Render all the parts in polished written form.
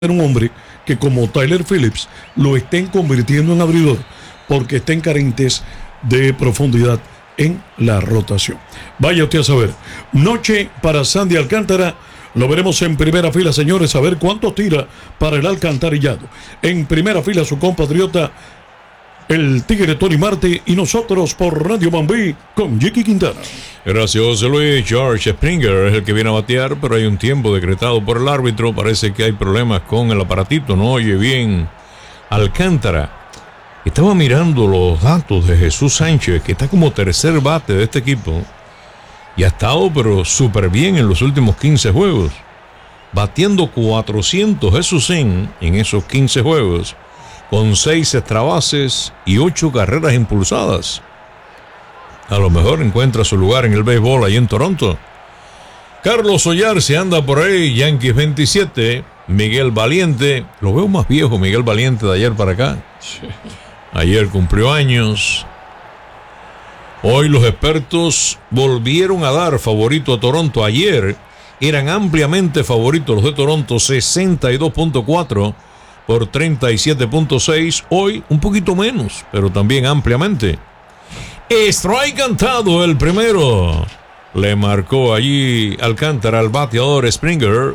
un hombre que como Tyler Phillips lo estén convirtiendo en abridor porque estén carentes de profundidad en la rotación. Vaya usted a saber. Noche para Sandy Alcántara. Lo veremos en primera fila, señores, a ver cuánto tira para el alcantarillado. En primera fila su compatriota, el Tigre Tony Marte, y nosotros por Radio Mambí con Jiki Quintana. Gracias, José Luis. George Springer es el que viene a batear, pero hay un tiempo decretado por el árbitro. Parece que hay problemas con el aparatito, no oye bien Alcántara. Estaba mirando los datos de Jesús Sánchez, que está como tercer bate de este equipo, y ha estado pero súper bien en los últimos 15 juegos, batiendo 400 Jesús en esos 15 juegos, con 6 extra bases y 8 carreras impulsadas. A lo mejor encuentra su lugar en el béisbol ahí en Toronto. Carlos Ollar se anda por ahí, Yankees 27. Miguel Valiente, lo veo más viejo Miguel Valiente de ayer para acá. Ayer cumplió años. Hoy los expertos volvieron a dar favorito a Toronto. Ayer eran ampliamente favoritos los de Toronto, 62.4 por 37.6. Hoy un poquito menos, pero también ampliamente. Strike cantado el primero. Le marcó allí Alcántara al bateador Springer.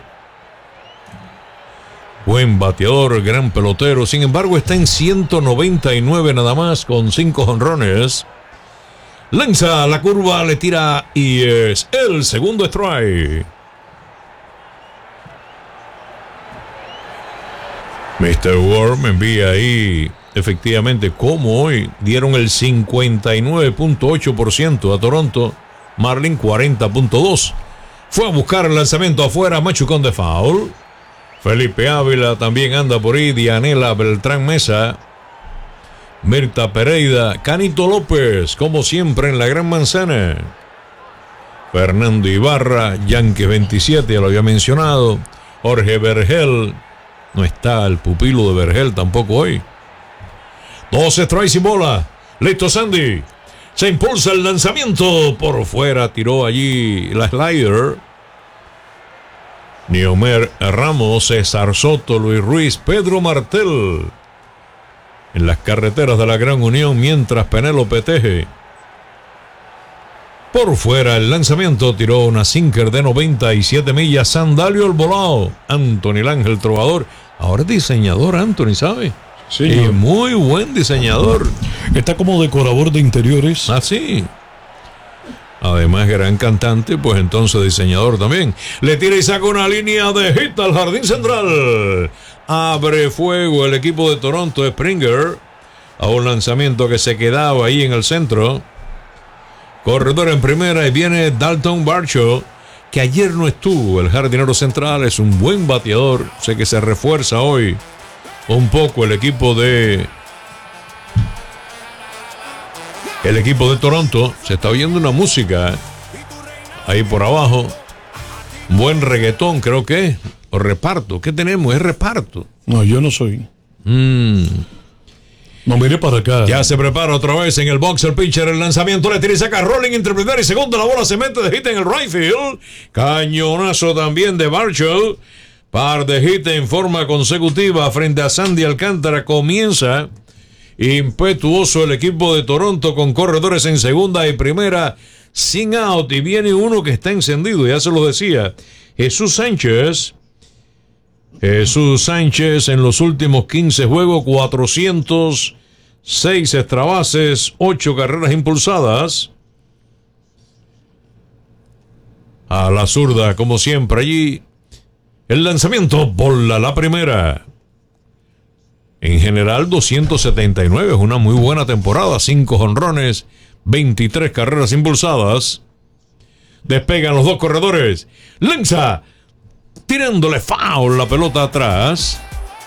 Buen bateador, gran pelotero. Sin embargo, está en 199 nada más, con 5 jonrones. Lanza la curva, le tira y es el segundo strike. Mr. Ward me envía ahí efectivamente cómo hoy dieron el 59.8% a Toronto. Marlin 40.2%. Fue a buscar el lanzamiento afuera, machucón de foul. Felipe Ávila también anda por ahí. Dianela Beltrán Mesa, Mirta Pereira, Canito López, como siempre en la Gran Manzana. Fernando Ibarra, Yankee 27, ya lo había mencionado. Jorge Vergel, no está el pupilo de Vergel tampoco hoy. 2 strikes y bola. Listo Sandy. Se impulsa el lanzamiento. Por fuera tiró allí la slider. Niomer Ramos, César Soto, Luis Ruiz, Pedro Martel. En las carreteras de la Gran Unión, mientras Penélope teje. Por fuera el lanzamiento, tiró una sinker de 97 millas. Sandalio el volado. Anthony Ángel Trovador. Ahora es diseñador, Anthony, ¿sabe? Sí, y muy buen diseñador. Está como decorador de interiores. Ah, sí. Además, gran cantante, pues entonces diseñador también. Le tira y saca una línea de hit al jardín central. Abre fuego el equipo de Toronto, Springer, a un lanzamiento que se quedaba ahí en el centro. Corredor en primera y viene Dalton Varsho, que ayer no estuvo. El jardinero central es un buen bateador. Sé que se refuerza hoy un poco el equipo de Toronto. Se está oyendo una música ahí por abajo. Buen reggaetón, creo que es. O reparto. ¿Qué tenemos? Es reparto. No, yo no soy. No, mire para acá. Ya se prepara otra vez en el box el pitcher. El lanzamiento le tira y saca rolling entre primera y segunda. La bola se mete de hit en el right field. Cañonazo también de Barcho. Par de hit en forma consecutiva frente a Sandy Alcántara. Comienza impetuoso el equipo de Toronto con corredores en segunda y primera, sin out, y viene uno que está encendido, ya se lo decía, Jesús Sánchez en los últimos 15 juegos, 406 extra bases, 8 carreras impulsadas. A la zurda, como siempre, allí el lanzamiento, bola la primera. En general 279, es una muy buena temporada. 5 jonrones, 23 carreras impulsadas. Despegan los dos corredores. Lanza, tirándole foul la pelota atrás.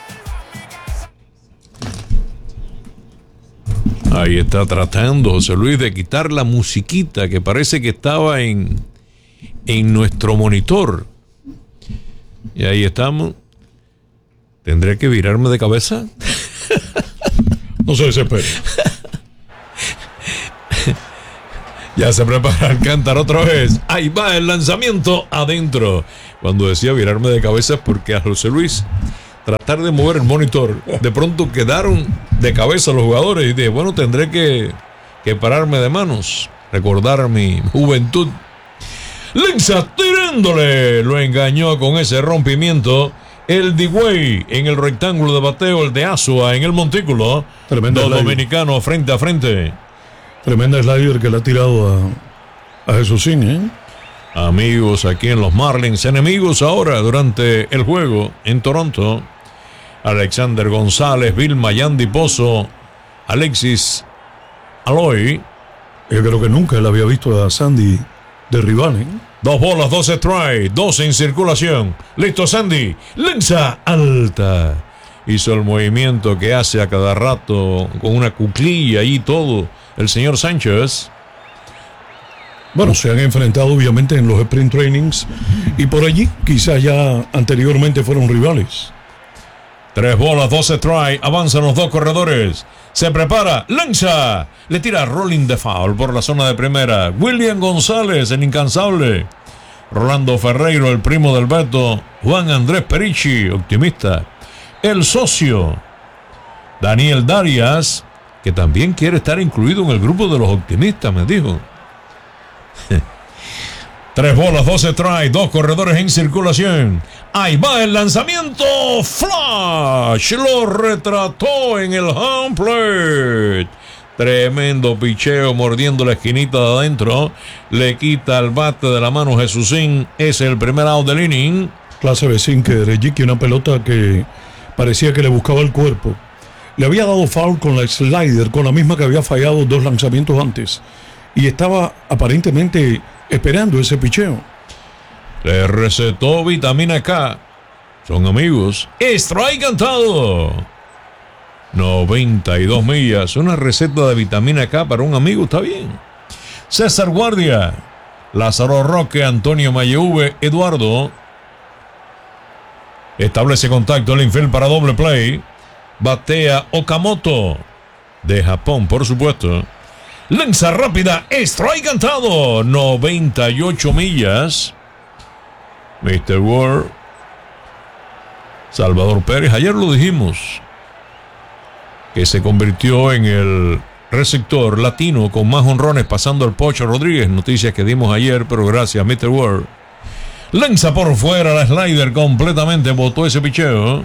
Ahí está tratando José Luis de quitar la musiquita que parece que estaba en nuestro monitor. Y ahí estamos. ¿Tendré que virarme de cabeza? No se desespere. Ya se prepara Alcántara otra vez. Ahí va el lanzamiento adentro. Cuando decía virarme de cabeza es porque a José Luis tratar de mover el monitor. De pronto quedaron de cabeza los jugadores y dije, bueno, tendré que pararme de manos, recordar mi juventud. Lenza tirándole, lo engañó con ese rompimiento. El D-Way en el rectángulo de bateo, el de Asua en el montículo. Tremenda Dos slider. dominicanos frente a frente. Tremenda slider que le ha tirado a Jesusín, ¿eh? Amigos aquí en los Marlins, enemigos ahora durante el juego en Toronto. Alexander González, Vilma Yandy Pozo, Alexis Aloy. Yo creo que nunca él había visto a Sandy de rival, ¿eh? 2 bolas, 2 strikes, 2 en circulación. Listo, Sandy. Lanza alta. Hizo el movimiento que hace a cada rato con una cuclilla y todo el señor Sánchez. Bueno, se han enfrentado obviamente en los sprint trainings y por allí quizás ya anteriormente fueron rivales. 3 bolas, 2 strikes. Avanzan los 2 corredores. Se prepara. Lanza. Le tira rolling de foul por la zona de primera. William González, el incansable. Rolando Ferreiro, el primo del Beto. Juan Andrés Perici, optimista. El socio. Daniel Darias, que también quiere estar incluido en el grupo de los optimistas, me dijo. 3 bolas, 2 strikes, 2 corredores en circulación. Ahí va el lanzamiento. Flash. Lo retrató en el home plate. Tremendo picheo mordiendo la esquinita de adentro. Le quita el bate de la mano Jesusín. Es el primer out del inning. Clase de sinker, Jiki, una pelota que parecía que le buscaba el cuerpo. Le había dado foul con la slider, con la misma que había fallado 2 lanzamientos antes. Y estaba aparentemente esperando ese picheo. Le recetó vitamina K. Son amigos. Strike cantado. 92 millas. Una receta de vitamina K para un amigo, está bien. César Guardia. Lázaro Roque, Antonio Mayeuve, Eduardo. Establece contacto el infield para doble play. Batea Okamoto. De Japón, por supuesto. Lanza rápida, strike cantado, 98 millas. Mr. World. Salvador Pérez, ayer lo dijimos, que se convirtió en el receptor latino con más honrones pasando al Pocho Rodríguez. Noticias que dimos ayer, pero gracias, Mr. World. Lanza por fuera la slider completamente, botó ese picheo.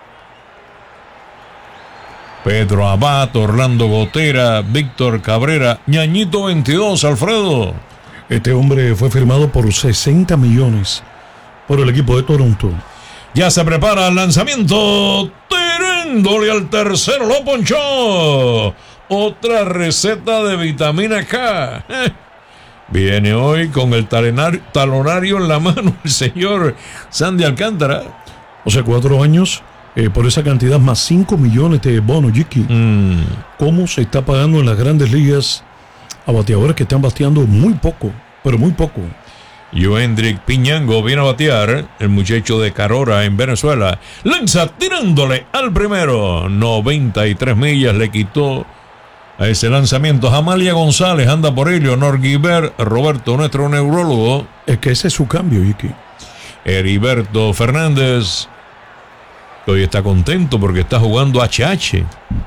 Pedro Abad, Orlando Gotera, Víctor Cabrera, Ñañito 22, Alfredo. Este hombre fue firmado por 60 millones por el equipo de Toronto. Ya se prepara el lanzamiento. Tirándole al tercero, lo ponchó. Otra receta de vitamina K. Viene hoy con el talonario en la mano el señor Sandy Alcántara. O sea, 4 años por esa cantidad más 5 millones de bonos, Jiki. ¿Cómo se está pagando en las grandes ligas a bateadores que están bateando muy poco, pero muy poco? Yoendrick Piñango viene a batear, el muchacho de Carora en Venezuela. Lanza tirándole al primero. 93 millas le quitó a ese lanzamiento. Amalia González anda por él. Leonor Guibert, Roberto, nuestro neurólogo. Es que ese es su cambio, Jiki. Heriberto Fernández, que hoy está contento porque está jugando HH.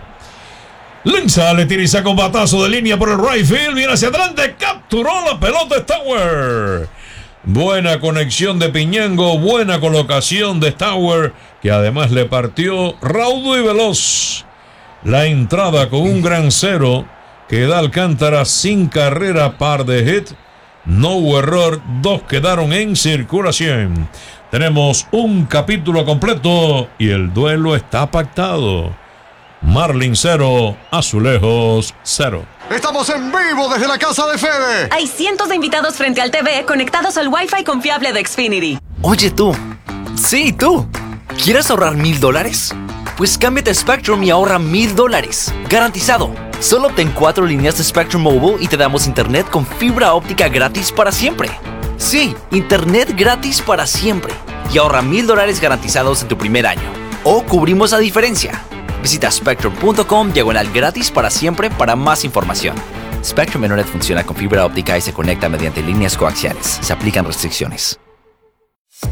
Lanza, le tira y saca un batazo de línea por el right field. Viene hacia adelante, capturó la pelota Stauer. Buena conexión de Piñango, buena colocación de Stauer, que además le partió raudo y veloz la entrada con un gran cero que da Alcántara sin carrera, par de hit. No hubo error, 2 quedaron en circulación. Tenemos un capítulo completo y el duelo está pactado. Marlins 0, Azulejos 0. Estamos en vivo desde la casa de Fede. Hay cientos de invitados frente al TV conectados al Wi-Fi confiable de Xfinity. Oye tú, sí tú, ¿quieres ahorrar $1,000? Pues cámbiate a Spectrum y ahorra $1,000, garantizado. Solo obtén 4 líneas de Spectrum Mobile y te damos internet con fibra óptica gratis para siempre. Sí, internet gratis para siempre. Y ahorra $1,000 garantizados en tu primer año. O cubrimos la diferencia. Visita spectrum.com/gratis para siempre para más información. Spectrum Internet funciona con fibra óptica y se conecta mediante líneas coaxiales. Se aplican restricciones.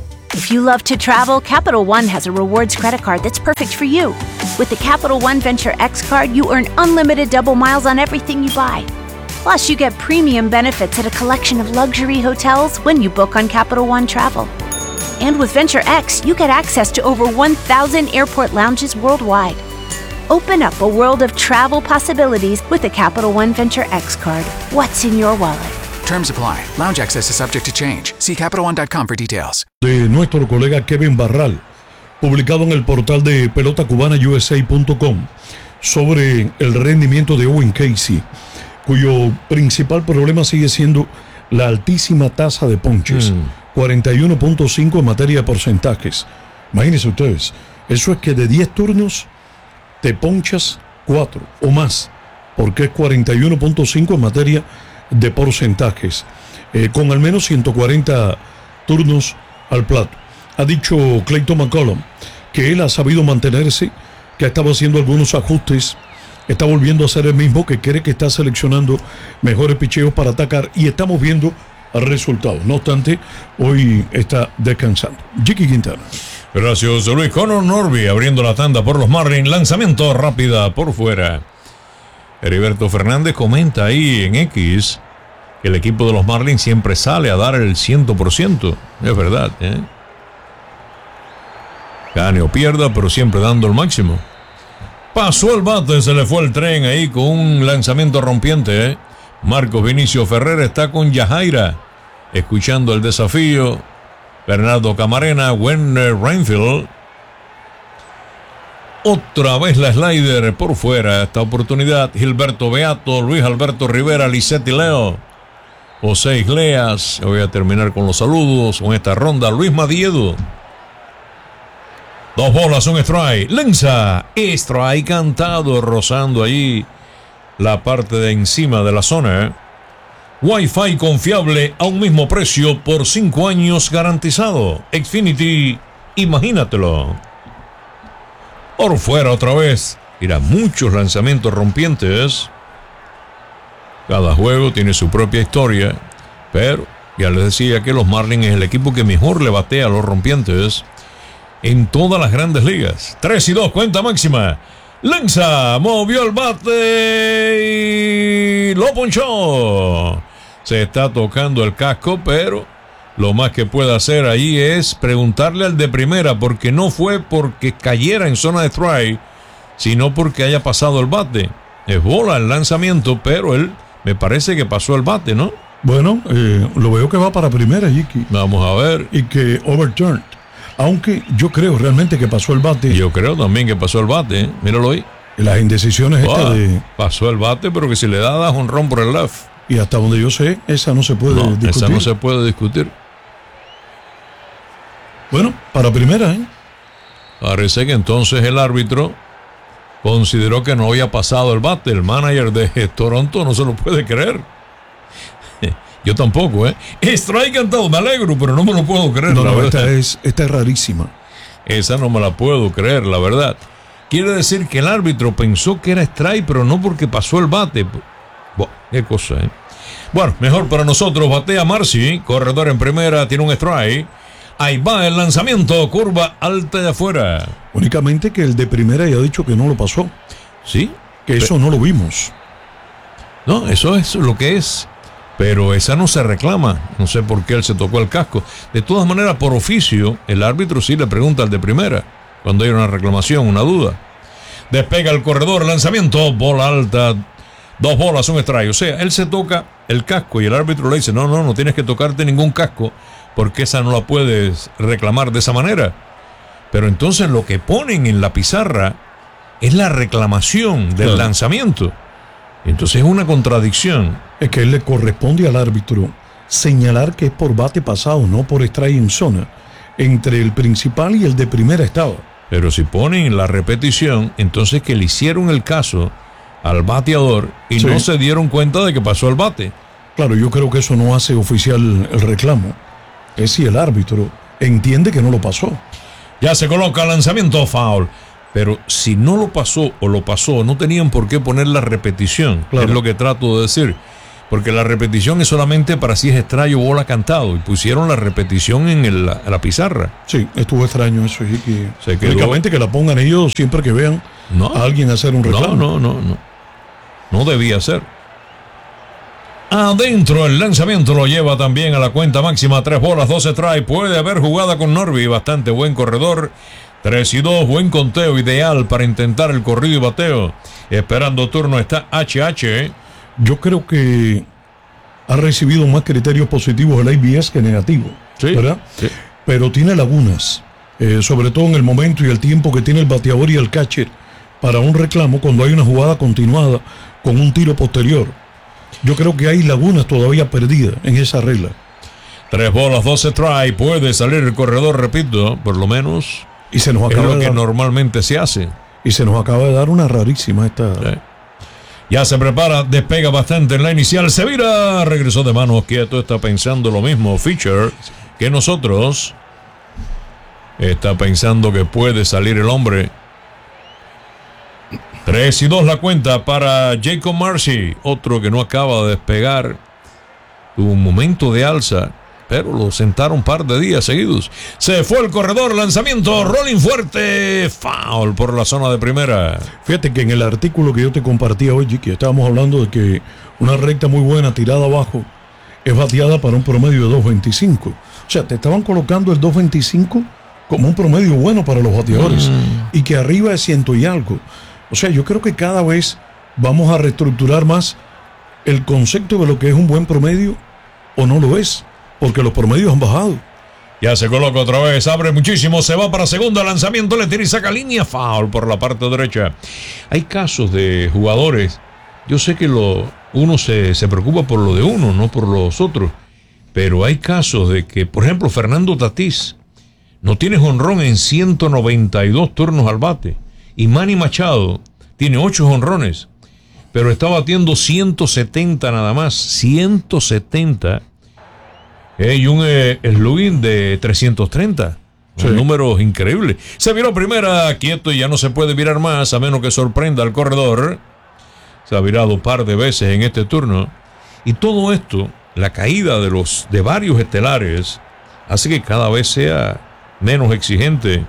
If you love to travel, Capital One has a rewards credit card that's perfect for you. With the Capital One Venture X card, you earn unlimited double miles on everything you buy. Plus, you get premium benefits at a collection of luxury hotels when you book on Capital One Travel. And with Venture X, you get access to over 1,000 airport lounges worldwide. Open up a world of travel possibilities with the Capital One Venture X card. What's in your wallet? Terms apply. Lounge access is subject to change. See CapitalOne.com for details. De nuestro colega Kevin Barral, publicado en el portal de pelotacubana.usa.com sobre el rendimiento de Owen Casey, cuyo principal problema sigue siendo la altísima tasa de ponches, 41.5 en materia de porcentajes. Imagínense ustedes, eso es que de 10 turnos te ponchas 4 o más, porque es 41.5 en materia de porcentajes, con al menos 140 turnos al plato. Ha dicho Clayton McCollum que él ha sabido mantenerse, que ha estado haciendo algunos ajustes, está volviendo a ser el mismo, que cree que está seleccionando mejores picheos para atacar y estamos viendo resultados. No obstante, hoy está descansando. Jiki Quintana. Gracias, Luis. Conor Norby abriendo la tanda por los Marlins. Lanzamiento rápida por fuera. Heriberto Fernández comenta ahí en X que el equipo de los Marlins siempre sale a dar el 100%. Es verdad, ¿eh? Gane o pierda, pero siempre dando el máximo. Pasó el bate, se le fue el tren ahí con un lanzamiento rompiente, ¿eh? Marcos Vinicio Ferrer está con Yajaira, escuchando el desafío. Bernardo Camarena, Werner Reinfeldt. Otra vez la slider por fuera. Esta oportunidad, Gilberto Beato, Luis Alberto Rivera, Licetti Leo, José Isleas. Voy a terminar con los saludos con esta ronda. Luis Madiedo. 2 bolas, un strike. Lanza. Strike cantado, rozando ahí la parte de encima de la zona. Wi-Fi confiable a un mismo precio por 5 años garantizado. Xfinity, imagínatelo. Por fuera otra vez. Mira, muchos lanzamientos rompientes. Cada juego tiene su propia historia. Pero ya les decía que los Marlins es el equipo que mejor le batea a los rompientes en todas las grandes ligas. 3-2, cuenta máxima. Lanza, movió el bate y lo ponchó. Se está tocando el casco, pero lo más que puede hacer ahí es preguntarle al de primera, porque no fue porque cayera en zona de strike, sino porque haya pasado el bate. Es bola el lanzamiento, pero él me parece que pasó el bate, ¿no? Bueno, lo veo que va para primera, Jiki. Vamos a ver. Y que overturned. Aunque yo creo realmente que pasó el bate. Yo creo también que pasó el bate, ¿eh? Míralo ahí. Las indecisiones estas de... Pasó el bate, pero que si le da jonrón por el left. Y hasta donde yo sé, esa no se puede discutir. Esa no se puede discutir. Bueno, para primera, ¿eh? Parece que entonces el árbitro consideró que no había pasado el bate. El manager de Toronto no se lo puede creer. Yo tampoco, ¿eh? Strike cantado, me alegro, pero no me lo puedo creer. No, esta es rarísima. Esa no me la puedo creer, la verdad. Quiere decir que el árbitro pensó que era strike, pero no porque pasó el bate. Bueno, qué cosa, ¿eh? Bueno, mejor para nosotros. Batea Marcy, corredor en primera, tiene un strike. Ahí va el lanzamiento, curva alta de afuera. Únicamente que el de primera ya ha dicho que no lo pasó. Sí. Que eso no lo vimos. No, eso es lo que es. Pero esa no se reclama. No sé por qué él se tocó el casco. De todas maneras, por oficio, el árbitro sí le pregunta al de primera cuando hay una reclamación, una duda. Despega el corredor, lanzamiento, bola alta, 2 bolas, un strike. O sea, él se toca el casco y el árbitro le dice, no tienes que tocarte ningún casco porque esa no la puedes reclamar de esa manera. Pero entonces lo que ponen en la pizarra es la reclamación del lanzamiento. Entonces es una contradicción. Es que él le corresponde al árbitro señalar que es por bate pasado, no por strike en zona, entre el principal y el de primera estaba. Pero si ponen la repetición, entonces que le hicieron el caso al bateador y no se dieron cuenta de que pasó el bate. Claro, yo creo que eso no hace oficial el reclamo. Es si el árbitro entiende que no lo pasó. Ya se coloca lanzamiento, foul. Pero si no lo pasó o lo pasó, no tenían por qué poner la repetición. Claro. Es lo que trato de decir. Porque la repetición es solamente para si es strike o bola cantado. Y pusieron la repetición en la pizarra. Sí, estuvo extraño eso. Y que Se quedó. únicamente que la pongan ellos siempre que vean a alguien hacer un reclamo. No debía ser. Adentro el lanzamiento lo lleva también a la cuenta máxima. 3 bolas, 2 strike. Puede haber jugada con Norby. Bastante buen corredor. 3-2, buen conteo, ideal para intentar el corrido y bateo. Esperando turno está HH. Yo creo que ha recibido más criterios positivos el ABS que negativos, Sí, ¿verdad? sí. Pero tiene lagunas, sobre todo en el momento y el tiempo que tiene el bateador y el catcher para un reclamo cuando hay una jugada continuada con un tiro posterior. Yo creo que hay lagunas todavía perdidas en esa regla. 3 bolas, 2 strike. Puede salir el corredor, repito, por lo menos. Y se nos Es acaba lo de que dar, normalmente se hace. y se nos acaba de dar una rarísima esta. Ya se prepara, despega bastante en la inicial. Se vira, regresó de manos quieto. Está pensando lo mismo Fisher que nosotros. Está pensando que puede salir el hombre. 3-2 la cuenta para Jacob Marcy. Otro que no acaba de despegar. Tuvo un momento de alza, pero lo sentaron un par de días seguidos. Se fue el corredor, lanzamiento, rolling fuerte, foul por la zona de primera. Fíjate que en el artículo que yo te compartía hoy, Jiki, estábamos hablando de que una recta muy buena tirada abajo es bateada para un promedio de 2.25. O sea, te estaban colocando el 2.25 como un promedio bueno para los bateadores y que arriba es 100 y algo. O sea, yo creo que cada vez vamos a reestructurar más el concepto de lo que es un buen promedio o no lo es, porque los promedios han bajado. Ya se coloca otra vez, abre muchísimo, se va para segunda, lanzamiento, le tira y saca línea, foul por la parte derecha. Hay casos de jugadores, yo sé que uno se preocupa por lo de uno, no por los otros, pero hay casos de que, por ejemplo, Fernando Tatís no tiene jonrón en 192 turnos al bate, y Manny Machado tiene 8 jonrones, pero está batiendo 170 nada más, 170. Y un slugging de 330. Sí. Un número increíble. Se viró primera, quieto, y ya no se puede virar más, a menos que sorprenda al corredor. Se ha virado un par de veces en este turno. Y todo esto, la caída de varios estelares, hace que cada vez sea menos exigente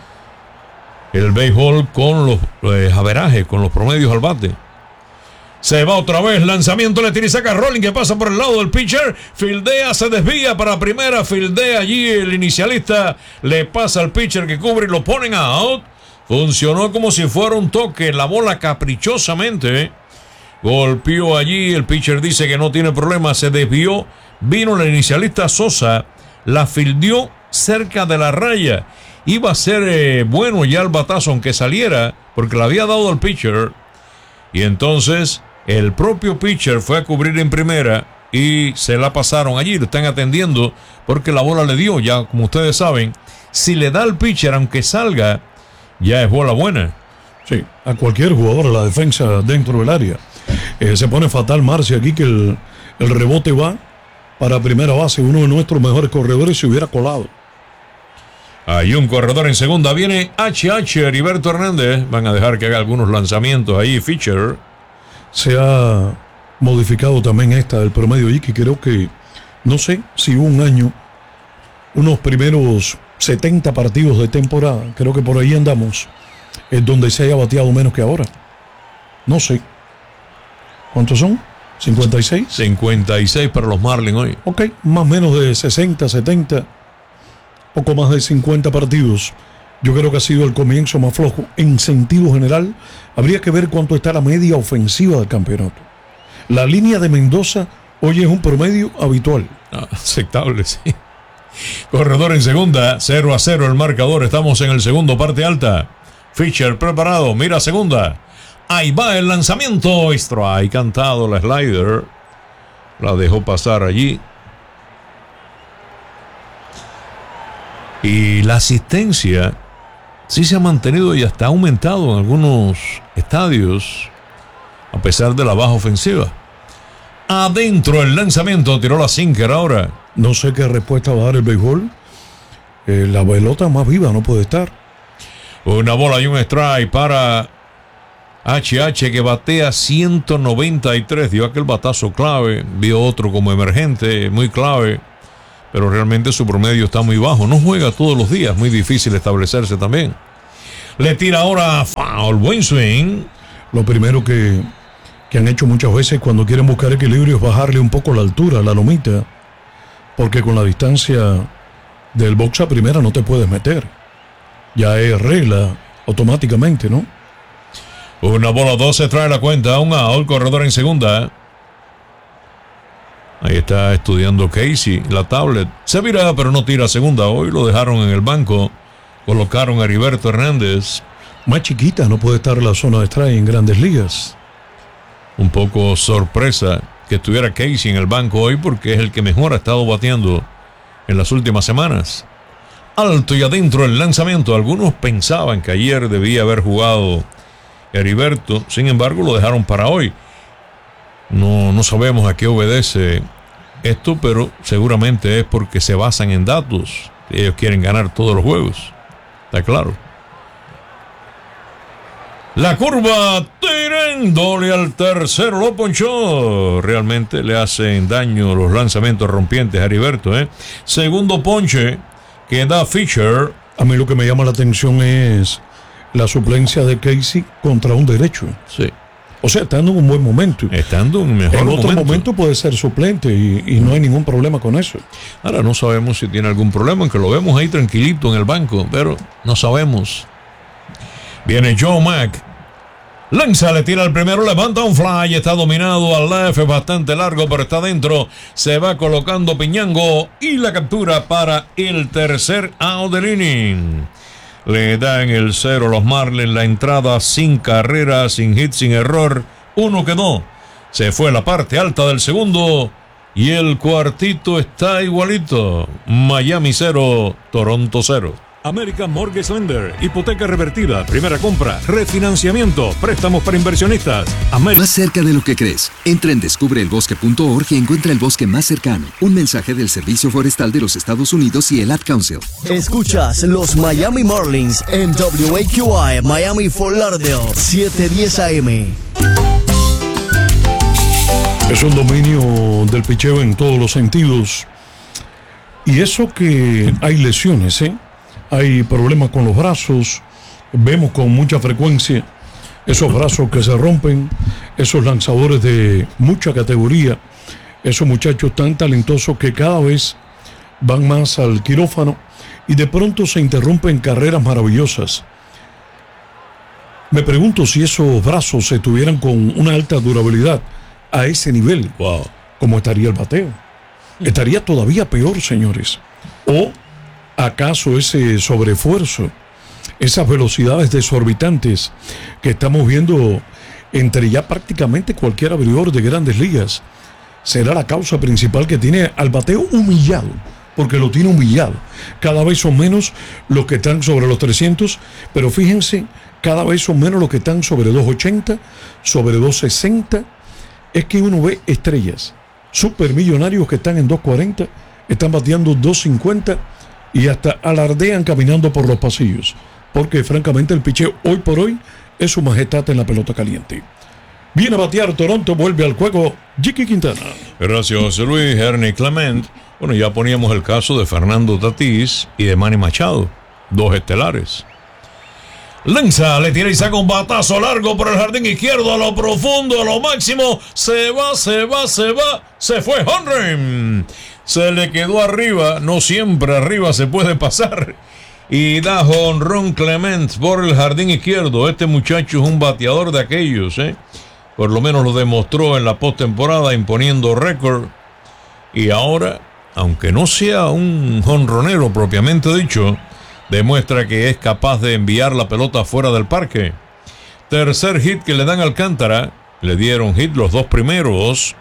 el béisbol con los averajes, con los promedios al bate. Se va otra vez, lanzamiento, le tira y saca rolling que pasa por el lado del pitcher, fildea, se desvía para primera, fildea allí el inicialista, le pasa al pitcher que cubre y lo ponen out. Funcionó como si fuera un toque, la bola caprichosamente golpeó allí, el pitcher dice que no tiene problema, se desvió, vino el inicialista Sosa, la fildeó cerca de la raya, iba a ser bueno ya el batazo aunque saliera, porque le había dado al pitcher, y entonces el propio pitcher fue a cubrir en primera y se la pasaron allí, lo están atendiendo porque la bola le dio, ya como ustedes saben, si le da al pitcher aunque salga, ya es bola buena. Sí, a cualquier jugador, a la defensa dentro del área. Se pone fatal Marcy aquí que el rebote va para primera base, uno de nuestros mejores corredores se hubiera colado. Hay un corredor en segunda, viene HH, Heriberto Hernández, van a dejar que haga algunos lanzamientos ahí, Fisher. Se ha modificado también esta del promedio y que creo que, no sé si hubo un año, unos primeros 70 partidos de temporada, creo que por ahí andamos, es donde se haya bateado menos que ahora. No sé. ¿Cuántos son? ¿56? 56 para los Marlins hoy. Ok, más o menos de 60, 70, poco más de 50 partidos. Yo creo que ha sido el comienzo más flojo. En sentido general, habría que ver cuánto está la media ofensiva del campeonato. La línea de Mendoza hoy es un promedio habitual. Aceptable, sí. Corredor en segunda, 0-0 el marcador. Estamos en el segundo, parte alta. Fisher preparado, mira segunda. Ahí va el lanzamiento. Strike, cantado la slider. La dejó pasar allí. Y la asistencia sí se ha mantenido y hasta ha aumentado en algunos estadios, a pesar de la baja ofensiva. Adentro el lanzamiento, tiró la sinker ahora. No sé qué respuesta va a dar el béisbol. La pelota más viva no puede estar. Una bola y un strike para HH que batea 193, dio aquel batazo clave, vio otro como emergente, muy clave, pero realmente su promedio está muy bajo, no juega todos los días, muy difícil establecerse también. Le tira ahora foul, buen swing. Lo primero que han hecho muchas veces cuando quieren buscar equilibrio es bajarle un poco la altura a la lomita, porque con la distancia del box a primera no te puedes meter, ya es regla automáticamente, ¿no? Una bola, 12 trae la cuenta, un out, corredor en segunda. Ahí está estudiando Casey, la tablet. Se vira, pero no tira a segunda. Hoy lo dejaron en el banco. Colocaron a Heriberto Hernández. Más chiquita no puede estar la zona de strike en Grandes Ligas. Un poco sorpresa que estuviera Casey en el banco hoy porque es el que mejor ha estado bateando en las últimas semanas. Alto y adentro el lanzamiento. Algunos pensaban que ayer debía haber jugado Heriberto, sin embargo lo dejaron para hoy. No sabemos a qué obedece esto, pero seguramente es porque se basan en datos. Ellos quieren ganar todos los juegos, está claro. La curva tirándole al tercero, lo ponchó. Realmente le hacen daño los lanzamientos rompientes a Heriberto, Segundo ponche que da Fisher. A mí lo que me llama la atención es la suplencia de Casey contra un derecho. Sí. O sea, estando en un buen momento. Estando en un mejor momento. En otro momento puede ser suplente y no hay ningún problema con eso. Ahora no sabemos si tiene algún problema, aunque lo vemos ahí tranquilito en el banco, pero no sabemos. Viene Joe Mack. Lanza, le tira el primero, levanta un fly, está dominado al left, es bastante largo, pero está dentro. Se va colocando Piñango y la captura para el tercer out del inning. Le dan el 0 los Marlins, la entrada sin carrera, sin hit, sin error. Uno quedó. Se fue la parte alta del segundo y el cuartito está igualito. Miami 0, Toronto 0. American Mortgage Lender, hipoteca revertida, primera compra, refinanciamiento, préstamos para inversionistas. Más cerca de lo que crees. Entra en descubreelbosque.org y encuentra el bosque más cercano. Un mensaje del Servicio Forestal de los Estados Unidos y el Ad Council. Escuchas los Miami Marlins en WAQI, Miami Fort Lauderdale, 710 AM. Es un dominio del picheo en todos los sentidos. Y eso que hay lesiones, hay problemas con los brazos, vemos con mucha frecuencia esos brazos que se rompen, esos lanzadores de mucha categoría, esos muchachos tan talentosos que cada vez van más al quirófano y de pronto se interrumpen carreras maravillosas. Me pregunto si esos brazos se tuvieran con una alta durabilidad a ese nivel, ¿cómo estaría el bateo? Estaría todavía peor, señores. ¿O acaso ese sobreesfuerzo, esas velocidades desorbitantes que estamos viendo entre ya prácticamente cualquier abridor de Grandes Ligas, será la causa principal que tiene al bateo humillado? Porque lo tiene humillado. Cada vez son menos los que están sobre los 300, pero fíjense, cada vez son menos los que están sobre 280, sobre 260. Es que uno ve estrellas, supermillonarios que están en 240, están bateando 250 y hasta alardean caminando por los pasillos, porque francamente el picheo hoy por hoy es su majestad en la pelota caliente. Viene a batear Toronto, vuelve al juego Jicky Quintana. Gracias, José Luis. Ernie Clement. Bueno, ya poníamos el caso de Fernando Tatís y de Manny Machado, dos estelares. Lanza, le tira y saca un batazo largo por el jardín izquierdo, a lo profundo, a lo máximo. Se fue home run. Se le quedó arriba, no siempre arriba se puede pasar. Y da jonrón Clement por el jardín izquierdo. Este muchacho es un bateador de aquellos, Por lo menos lo demostró en la postemporada, imponiendo récord. Y ahora, aunque no sea un jonronero propiamente dicho, demuestra que es capaz de enviar la pelota fuera del parque. Tercer hit que le dan a Alcántara. Le dieron hit los dos primeros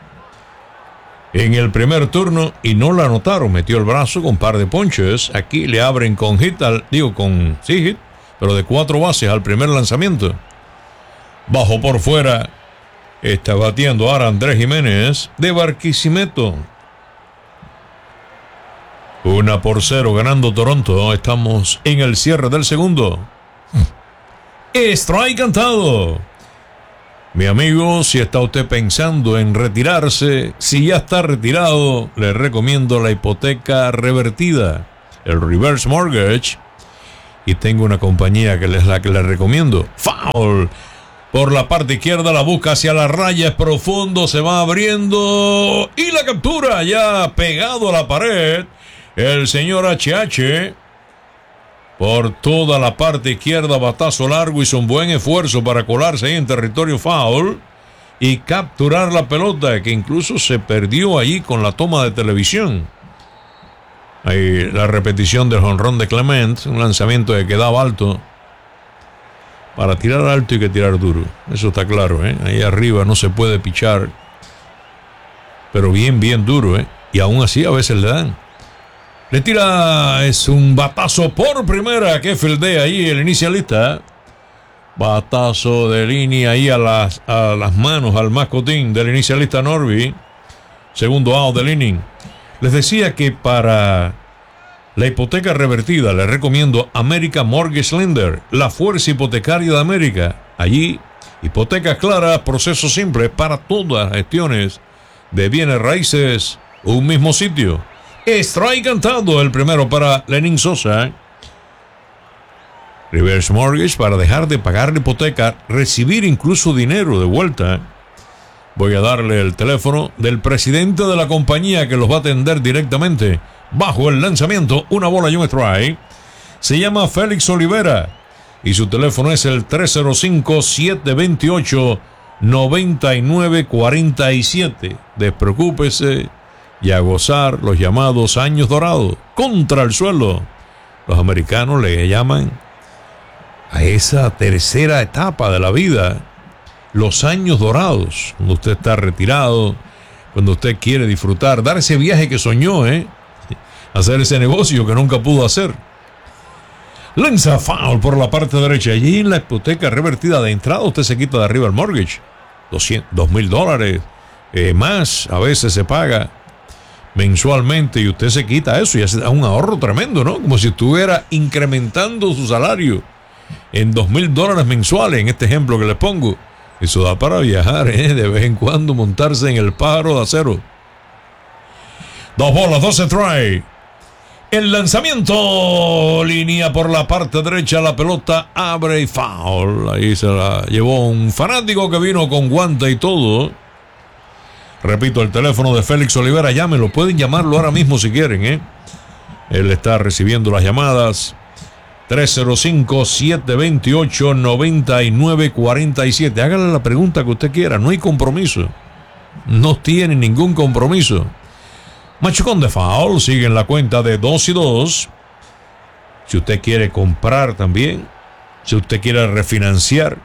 en el primer turno y no la anotaron. Metió el brazo con par de ponches. Aquí le abren con hit, hit, pero de 4 bases al primer lanzamiento. Bajo por fuera. Está batiendo ahora Andrés Jiménez de Barquisimeto. 1-0 ganando Toronto. Estamos en el cierre del segundo. Strike cantado. Mi amigo, si está usted pensando en retirarse, si ya está retirado, le recomiendo la hipoteca revertida, el reverse mortgage. Y tengo una compañía que es la que le recomiendo. Foul. Por la parte izquierda la busca hacia la raya, es profundo, se va abriendo. Y la captura ya pegado a la pared. El señor HH. Por toda la parte izquierda, batazo largo, hizo un buen esfuerzo para colarse ahí en territorio foul y capturar la pelota, que incluso se perdió allí con la toma de televisión. Ahí la repetición del jonrón de Clement, un lanzamiento que quedaba alto. Para tirar alto hay que tirar duro, eso está claro, ¿eh? Ahí arriba no se puede pichar, pero bien duro, ¿eh? Y aún así a veces le dan. Le tira, es un batazo por primera que fildea ahí el inicialista. Batazo de línea ahí a las manos, al mascotín del inicialista Norby. Segundo out del inning. Les decía que para la hipoteca revertida le recomiendo American Mortgage Lender, la fuerza hipotecaria de América. Allí, hipotecas claras, proceso simple para todas las gestiones de bienes raíces, un mismo sitio. Strike cantado el primero para Lenin Sosa. Reverse Mortgage para dejar de pagar la hipoteca, recibir incluso dinero de vuelta. Voy a darle el teléfono del presidente de la compañía que los va a atender directamente. Bajo el lanzamiento, una bola y un strike. Se llama Félix Olivera y su teléfono es el 305-728-9947. Despreocúpese y a gozar los llamados años dorados. Contra el suelo. Los americanos le llaman a esa tercera etapa de la vida los años dorados. Cuando usted está retirado, cuando usted quiere disfrutar, dar ese viaje que soñó, hacer ese negocio que nunca pudo hacer. Lanza foul por la parte derecha. Allí en la hipoteca revertida de entrada usted se quita de arriba el mortgage. $2,000 más a veces se paga mensualmente y usted se quita eso y ya se da un ahorro tremendo, ¿no? Como si estuviera incrementando su salario en $2,000 mensuales, en este ejemplo que les pongo. Eso da para viajar, de vez en cuando montarse en el pájaro de acero. 2 bolas, 2 strike. El lanzamiento, línea por la parte derecha, la pelota abre y foul. Ahí se la llevó un fanático que vino con guante y todo. Repito, el teléfono de Félix Olivera, llámenlo, pueden llamarlo ahora mismo si quieren, Él está recibiendo las llamadas. 305-728-9947. Hágale la pregunta que usted quiera, no hay compromiso. No tiene ningún compromiso. Machucón de foul, sigue en la cuenta de 2-2. Si usted quiere comprar también, si usted quiere refinanciar,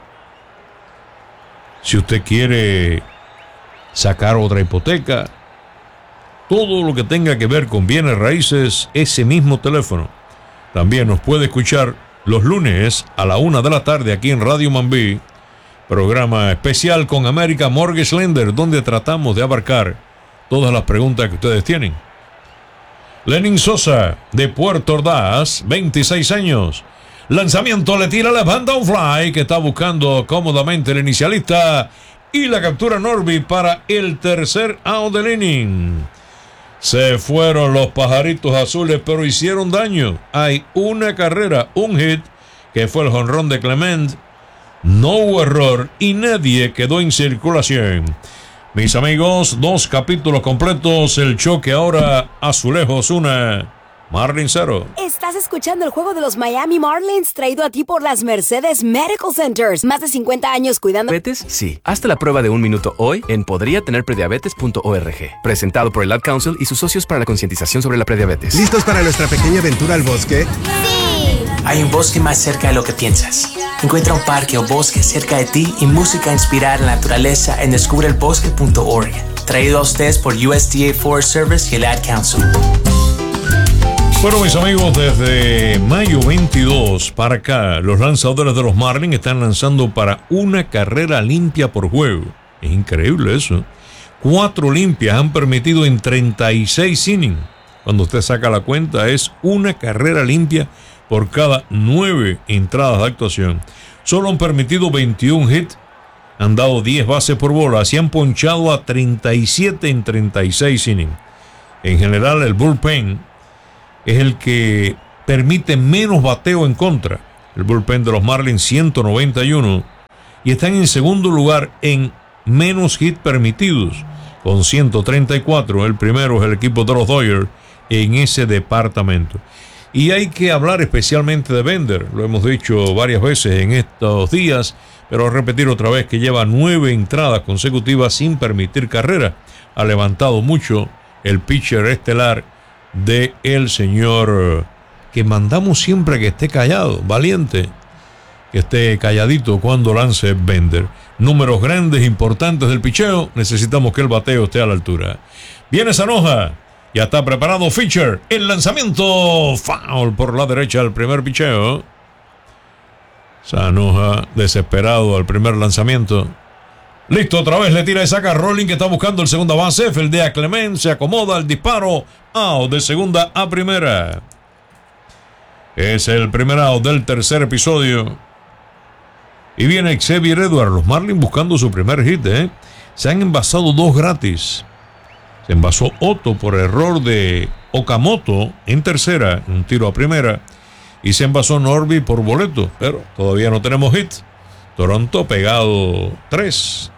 si usted quiere sacar otra hipoteca, todo lo que tenga que ver con bienes raíces, ese mismo teléfono. También nos puede escuchar los lunes a la 1 de la tarde aquí en Radio Mambí, programa especial con American Mortgage Lender, donde tratamos de abarcar todas las preguntas que ustedes tienen. Lenin Sosa, de Puerto Ordaz, 26 años. Lanzamiento, le tira la banda un fly que está buscando cómodamente el inicialista y la captura Norby para el tercer out del inning. Se fueron los pajaritos azules, pero hicieron daño. Hay una carrera, un hit, que fue el jonrón de Clement. No hubo error y nadie quedó en circulación. Mis amigos, 2 capítulos completos. El choque ahora, Azulejos 1, Marlins 0. Estás escuchando el juego de los Miami Marlins, traído a ti por las Mercedes Medical Centers. Más de 50 años cuidando... ¿Diabetes? Sí. Hazte la prueba de 1 minuto hoy en podriatenerprediabetes.org. Presentado por el Ad Council y sus socios para la concientización sobre la prediabetes. ¿Listos para nuestra pequeña aventura al bosque? ¡Sí! Hay un bosque más cerca de lo que piensas. Encuentra un parque o bosque cerca de ti y música inspirada en la naturaleza en descubreelbosque.org. Traído a ustedes por USDA Forest Service y el Ad Council. Bueno, mis amigos, desde mayo 22 para acá, los lanzadores de los Marlins están lanzando para una carrera limpia por juego. Es increíble eso. 4 limpias han permitido en 36 innings. Cuando usted saca la cuenta, es una carrera limpia por cada 9 entradas de actuación. Solo han permitido 21 hits han dado 10 bases por bola, se han ponchado a 37 en 36 innings. En general, el bullpen es el que permite menos bateo en contra. El bullpen de los Marlins, 191, y están en segundo lugar en menos hits permitidos, con 134. El primero es el equipo de los Dodgers en ese departamento. Y hay que hablar especialmente de Bender, lo hemos dicho varias veces en estos días, pero repetir otra vez que lleva 9 entradas consecutivas sin permitir carrera. Ha levantado mucho el pitcher estelar de el señor que mandamos siempre que esté callado, valiente, que esté calladito cuando lance Bender. Números grandes, importantes del picheo, necesitamos que el bateo esté a la altura. Viene Sanoja. Ya está preparado Fisher. El lanzamiento. Foul por la derecha al primer picheo. Sanoja desesperado al primer lanzamiento. Listo, otra vez le tira y saca a Rolling, que está buscando el segunda base. Fildea Clement, se acomoda el disparo. Out de segunda a primera. Es el primer out del tercer episodio. Y viene Xavier Edwards. Los Marlins buscando su primer hit. Se han envasado 2 gratis. Se envasó Otto por error de Okamoto en tercera, un tiro a primera. Y se envasó Norby por boleto, pero todavía no tenemos hit. Toronto pegado 3.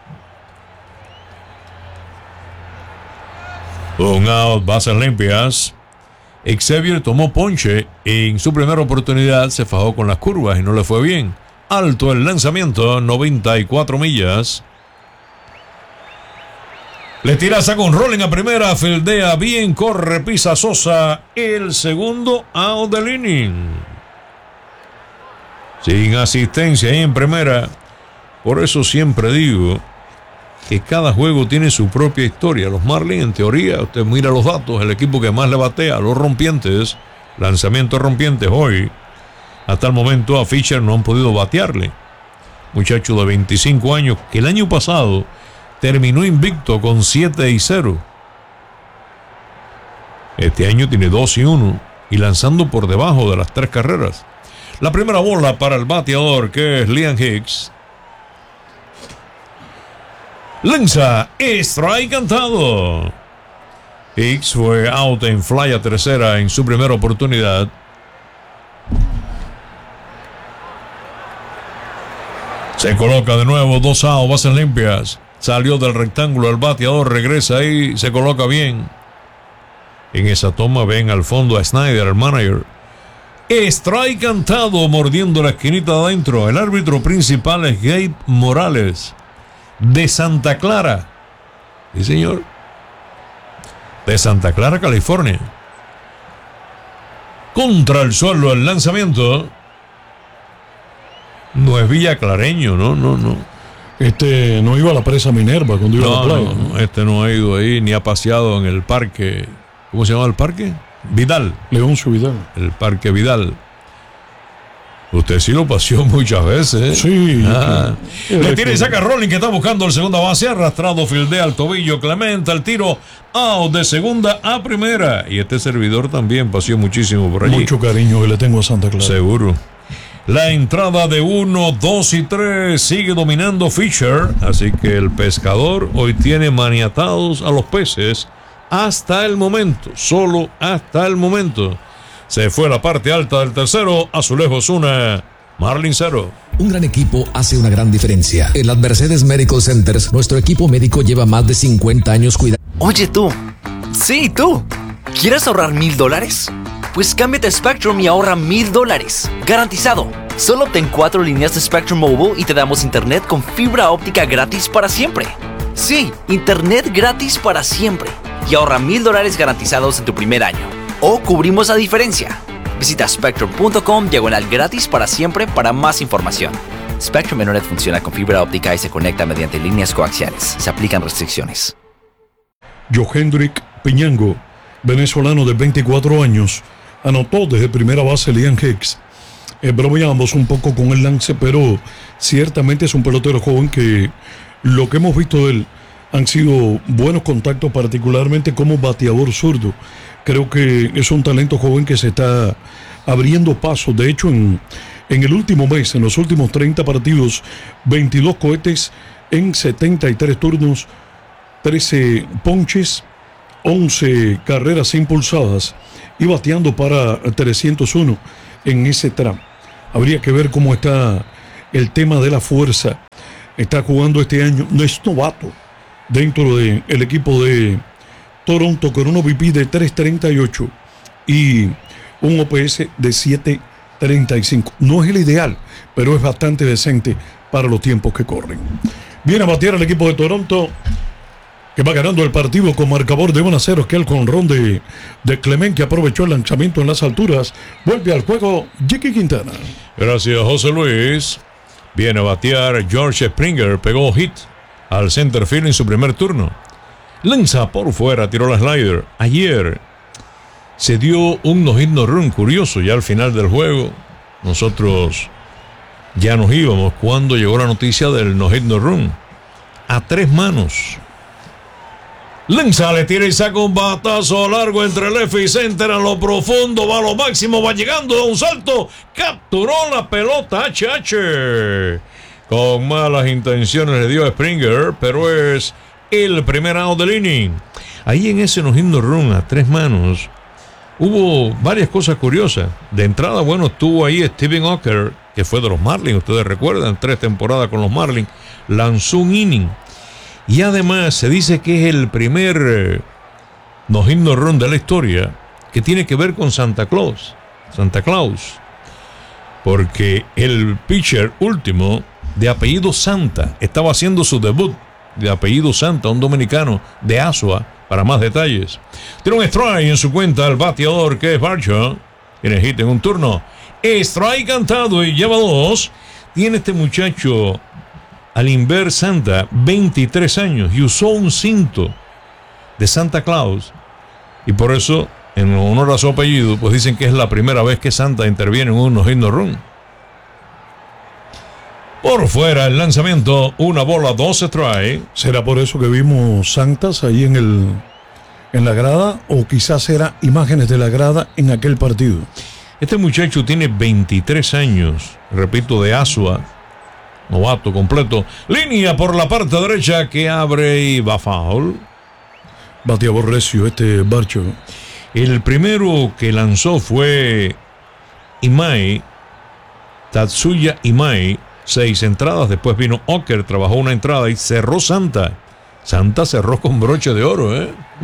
Un out, bases limpias. Xavier tomó ponche en su primera oportunidad, se fajó con las curvas y no le fue bien. Alto el lanzamiento, 94 millas. Le tira, saca un rolling a primera, fildea bien, corre, pisa Sosa. El segundo out del inning. Sin asistencia ahí en primera. Por eso siempre digo que cada juego tiene su propia historia. Los Marlins, en teoría, usted mira los datos, el equipo que más le batea, los rompientes, lanzamientos rompientes hoy. Hasta el momento a Fisher no han podido batearle. Muchacho de 25 años que el año pasado terminó invicto con 7-0. Este año tiene 2-1 y lanzando por debajo de las 3 carreras. La primera bola para el bateador, que es Liam Hicks. Lanza, strike cantado. Hicks fue out en fly a tercera en su primera oportunidad. Se coloca de nuevo, 2 outs, bases limpias. Salió del rectángulo el bateador, regresa ahí, se coloca bien. En esa toma ven al fondo a Snyder, el manager. Strike cantado, mordiendo la esquinita de adentro. El árbitro principal es Gabe Morales, de Santa Clara. Sí, señor. De Santa Clara, California. Contra el suelo el lanzamiento. No es villaclareño, no. No iba a la presa Minerva cuando iba a la playa. No, este no ha ido ahí ni ha paseado en el parque. ¿Cómo se llama el parque? Vidal. Leoncio Vidal. El parque Vidal. Usted sí lo paseó muchas veces. Sí. Le tira y saca Rolling, que está buscando el segunda base. Arrastrado, fildea al tobillo. Clemente al tiro. Out de segunda a primera. Y este servidor también paseó muchísimo por allí. Mucho cariño que le tengo a Santa Clara. Seguro. La entrada de 1, 2 y 3 sigue dominando Fisher. Así que el pescador hoy tiene maniatados a los peces hasta el momento. Solo hasta el momento. Se fue la parte alta del tercero. Azulejos 1, Marlins 0. Un gran equipo hace una gran diferencia. En las Mercedes Medical Centers, nuestro equipo médico lleva más de 50 años cuidando. Oye tú. Sí, tú. ¿Quieres ahorrar $1,000? Pues cámbiate a Spectrum y ahorra $1,000. Garantizado. Solo obtén 4 líneas de Spectrum Mobile y te damos internet con fibra óptica gratis para siempre. Sí, internet gratis para siempre. Y ahorra $1,000 garantizados en tu primer año. O cubrimos la diferencia. Visita spectrum.com/gratis para siempre para más información. Spectrum Internet funciona con fibra óptica y se conecta mediante líneas coaxiales. Se aplican restricciones. Johendrick Piñango, venezolano de 24 años, anotó desde primera base Liam Hicks. Bromeamos un poco con el lance, pero ciertamente es un pelotero joven que lo que hemos visto de él han sido buenos contactos, particularmente como bateador zurdo. Creo que es un talento joven que se está abriendo paso. De hecho, en el último mes, en los últimos 30 partidos, 22 cohetes en 73 turnos, 13 ponches, 11 carreras impulsadas y bateando para 301 en ese tramo. Habría que ver cómo está el tema de la fuerza. Está jugando este año, no es novato dentro del equipo de Toronto con un OBP de 3.38 y un OPS de 7.35. No es el ideal, pero es bastante decente para los tiempos que corren. Viene a batear el equipo de Toronto, que va ganando el partido con marcador de 1-0, que el jonrón de Clement, que aprovechó el lanzamiento en las alturas. Vuelve al juego Jackie Quintana. Gracias, José Luis. Viene a batear George Springer, pegó hit al center field en su primer turno. Lanza por fuera, tiró la slider. Ayer se dio un no-hit no-run curioso ya al final del juego. Nosotros ya nos íbamos cuando llegó la noticia del no-hit no-run. A 3 manos. Lanza, le tira y saca un batazo largo entre left y center a lo profundo, va a lo máximo, va llegando a un salto, capturó la pelota HH. Con malas intenciones le dio a Springer, pero es el primer out del inning. Ahí en ese no-hit no-run a 3 manos hubo varias cosas curiosas. De entrada, bueno, estuvo ahí Steven Ocker, que fue de los Marlins, ustedes recuerdan, 3 temporadas con los Marlins, lanzó un inning. Y además se dice que es el primer no-hit no-run de la historia que tiene que ver con Santa Claus. Porque el pitcher último de apellido Santa estaba haciendo su debut de apellido Santa, un dominicano de Asua, para más detalles. Tiene un strike en su cuenta el bateador que es Barcha. Tiene hit en un turno. Strike cantado y lleva 2. Tiene este muchacho Alimber Santa, 23 años, y usó un cinto de Santa Claus. Y por eso, en honor a su apellido, pues dicen que es la primera vez que Santa interviene en un no-hit no-run. Por fuera el lanzamiento, 1 bola, 2 strike. ¿Será por eso que vimos Santas ahí en la grada? ¿O quizás era imágenes de la grada en aquel partido? Este muchacho tiene 23 años, repito, de Asua, novato completo. Línea por la parte derecha que abre y va foul. Bateador recio este Barcho. El primero que lanzó fue Imai, Tatsuya Imai, 6 entradas. Después vino Ocker, trabajó una entrada y cerró Santa. Santa cerró con broche de oro,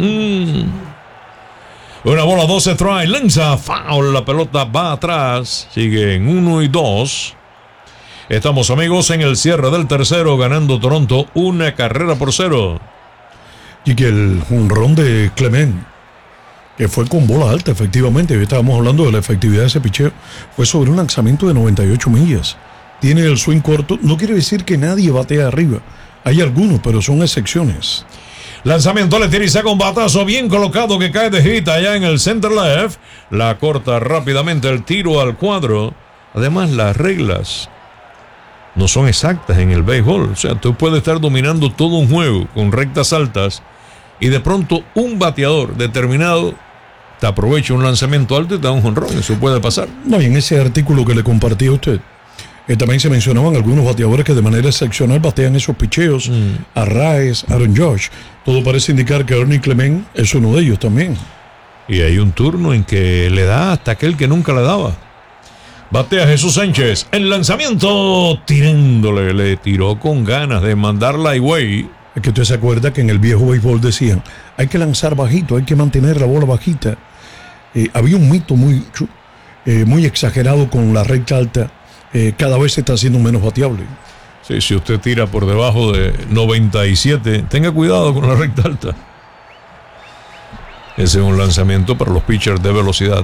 Una bola, 2 strike, lanza, foul, la pelota va atrás, sigue en 1 y 2. Estamos, amigos, en el cierre del tercero, ganando Toronto 1-0. Y que el jonrón de Clement, que fue con bola alta, efectivamente, estábamos hablando de la efectividad de ese picheo, fue sobre un lanzamiento de 98 millas. Tiene el swing corto, no quiere decir que nadie batea arriba. Hay algunos, pero son excepciones. Lanzamiento, le tira y saca un batazo bien colocado que cae de hit allá en el center left. La corta rápidamente el tiro al cuadro. Además, las reglas no son exactas en el béisbol. O sea, tú puedes estar dominando todo un juego con rectas altas y de pronto un bateador determinado te aprovecha un lanzamiento alto y te da un jonrón. Eso puede pasar. No, y en ese artículo que le compartí a usted, también se mencionaban algunos bateadores que de manera excepcional batean esos picheos. Arraez, Aaron Judge. Todo parece indicar que Ernie Clement es uno de ellos también. Y hay un turno en que le da hasta aquel que nunca le daba. Batea Jesús Sánchez. El lanzamiento tirándole. Le tiró con ganas de mandarla away. Es que usted se acuerda que en el viejo béisbol decían, hay que lanzar bajito, hay que mantener la bola bajita. Había un mito muy exagerado con la recta alta. Cada vez se está haciendo menos bateable. Sí, si usted tira por debajo de 97, tenga cuidado con la recta alta. Ese es un lanzamiento para los pitchers de velocidad.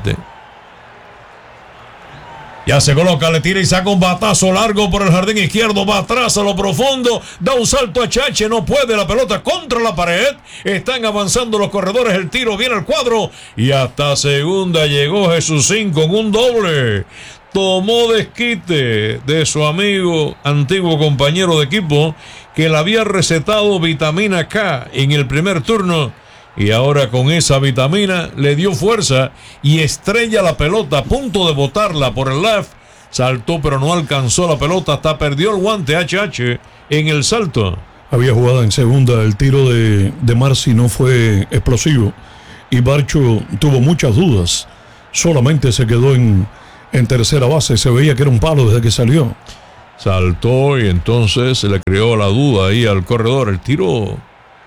Ya se coloca, le tira y saca un batazo largo por el jardín izquierdo, va atrás a lo profundo, da un salto a Chache, no puede, la pelota contra la pared, están avanzando los corredores, el tiro viene al cuadro y hasta segunda llegó Jesúsín con un doble. Tomó desquite de su amigo, antiguo compañero de equipo, que le había recetado vitamina K en el primer turno. Y ahora con esa vitamina le dio fuerza y estrella la pelota a punto de botarla por el left. Saltó pero no alcanzó la pelota, hasta perdió el guante HH en el salto. Había jugada en segunda, el tiro de Marcy no fue explosivo y Barcho tuvo muchas dudas. Solamente se quedó en tercera base, se veía que era un palo desde que salió. Saltó y entonces se le creó la duda ahí al corredor. El tiro.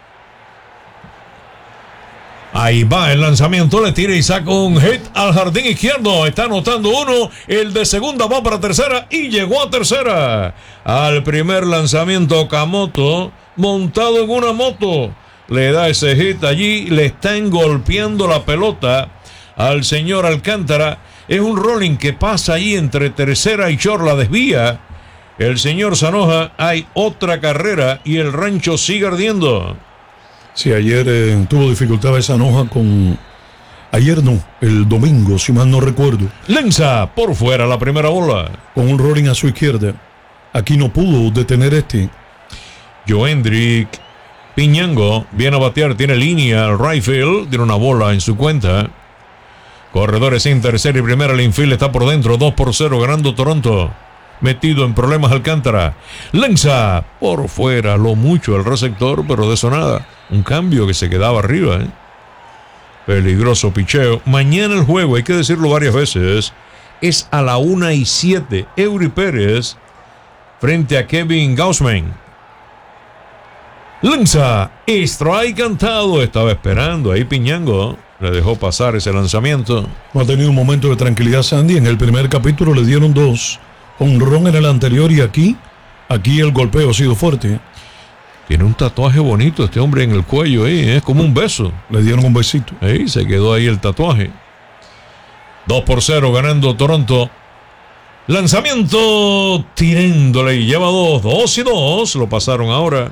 Ahí va el lanzamiento, le tira y saca un hit al jardín izquierdo. Está anotando uno, el de segunda va para tercera y llegó a tercera. Al primer lanzamiento, Okamoto, montado en una moto, le da ese hit allí, le están golpeando la pelota al señor Alcántara. Es un rolling que pasa allí entre tercera y short, la desvía el señor Zanoja. Hay otra carrera y el rancho sigue ardiendo. Sí, ayer tuvo dificultades Zanoja con... Ayer no, el domingo, si mal no recuerdo. Lanza por fuera la primera bola. Con un rolling a su izquierda. Aquí no pudo detener Joendrick Piñango viene a batear, tiene línea al right field, tiene una bola en su cuenta. Corredores en tercera y primera, el infield está por dentro, 2-0 ganando Toronto. Metido en problemas Alcántara. Lanza por fuera, lo mucho el receptor, pero de eso nada. Un cambio que se quedaba arriba. Peligroso picheo. Mañana el juego, hay que decirlo varias veces, es a la 1:07. Eury Pérez frente a Kevin Gausman. Lanza, strike cantado. Estaba esperando ahí Piñango. Le dejó pasar ese lanzamiento. No ha tenido un momento de tranquilidad Sandy. En el primer capítulo le dieron 2. Honrón en el anterior y aquí el golpeo ha sido fuerte. Tiene un tatuaje bonito este hombre en el cuello, es como un beso. Le dieron un besito. Se quedó ahí el tatuaje. 2-0 ganando Toronto. Lanzamiento tirándole y lleva 2-2. Lo pasaron ahora.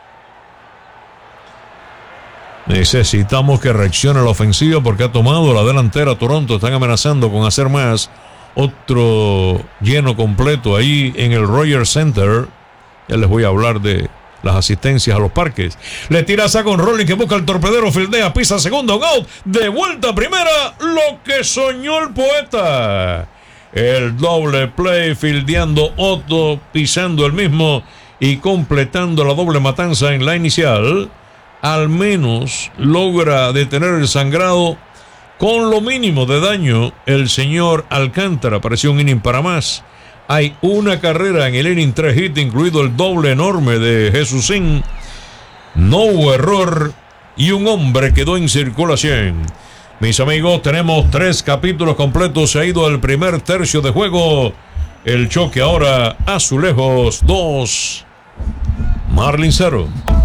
Necesitamos que reaccione la ofensiva porque ha tomado la delantera Toronto. Están amenazando con hacer más. Otro lleno completo ahí en el Rogers Center. Ya les voy a hablar de las asistencias a los parques. Le tira, saca un rolling que busca el torpedero, fildea, pisa segunda, un out, de vuelta a primera, lo que soñó el poeta. El doble play, fildeando Otto, pisando el mismo y completando la doble matanza en la inicial. Al menos logra detener el sangrado. Con lo mínimo de daño, el señor Alcántara pareció un inning para más. Hay una carrera en el inning, 3 hits, incluido el doble enorme de Jesusín. No hubo error y un hombre quedó en circulación. Mis amigos, tenemos 3 capítulos completos. Se ha ido el primer tercio de juego. El choque ahora, Azulejos 2, Marlins 0.